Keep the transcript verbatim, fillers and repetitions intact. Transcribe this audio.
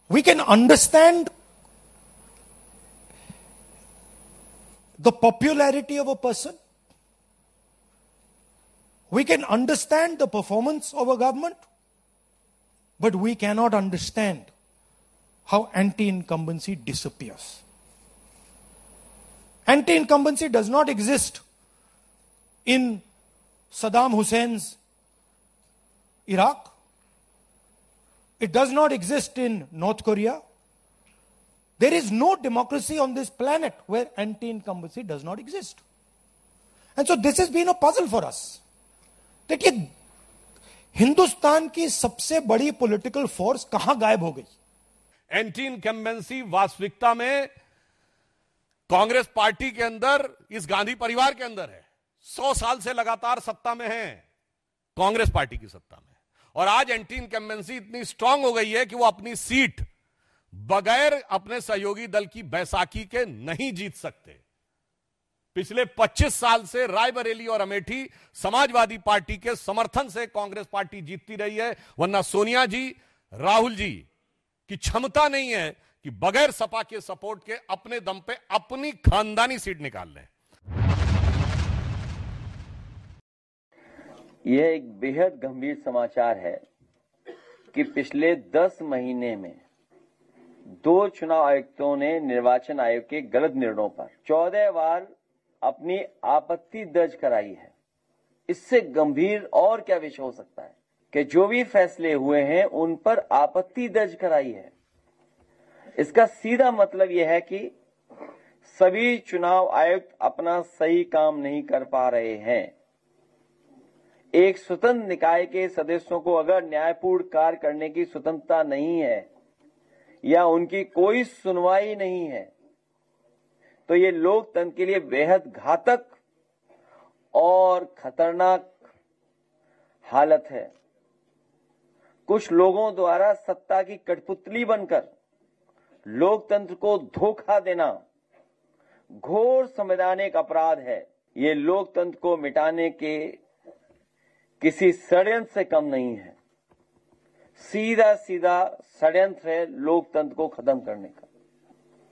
We can understand the popularity of a person. We can understand the performance of a government, but we cannot understand how anti-incumbency disappears. Anti-incumbency does not exist in Saddam Hussein's Iraq. It does not exist in North Korea. There is no democracy on this planet where anti-incumbency does not exist. And so this has been a puzzle for us. देखिए, हिंदुस्तान की सबसे बड़ी political force कहां गायब हो गई? Anti incumbency वास्तविकता में कांग्रेस पार्टी के अंदर, इस गांधी परिवार के अंदर है। सौ साल से लगातार सत्ता में है कांग्रेस पार्टी की सत्ता में, और आज एंटी इनकम्बेंसी इतनी स्ट्रांग हो गई है कि वो अपनी सीट बगैर अपने सहयोगी दल की बैसाखी के नहीं जीत सकते। पिछले पच्चीस साल से रायबरेली और अमेठी समाजवादी पार्टी के समर्थन से कांग्रेस पार्टी जीतती रही है, वरना सोनिया जी, राहुल जी की क्षमता नहीं है कि बगैर सपा के सपोर्ट के अपने दम पे अपनी खानदानी सीट निकाल लें। यह एक बेहद गंभीर समाचार है कि पिछले दस महीने में दो चुनाव आयुक्तों ने निर्वाचन आयोग के गलत निर्णयों पर चौदह बार अपनी आपत्ति दर्ज कराई है। इससे गंभीर और क्या विषय हो सकता है कि जो भी फैसले हुए हैं उन पर आपत्ति दर्ज कराई है। इसका सीधा मतलब यह है कि सभी चुनाव आयुक्त अपना सही काम नहीं कर पा रहे हैं। एक स्वतंत्र निकाय के सदस्यों को अगर न्यायपूर्ण कार्य करने की स्वतंत्रता नहीं है या उनकी कोई सुनवाई नहीं है, तो ये लोकतंत्र के लिए बेहद घातक और खतरनाक हालत है। कुछ लोगों द्वारा सत्ता की कठपुतली बनकर लोकतंत्र को धोखा देना घोर संवैधानिक अपराध है। ये लोकतंत्र को मिटाने के किसी षड्यंत्र से कम नहीं है। सीधा सीधा षड्यंत्र है लोकतंत्र को खत्म करने का।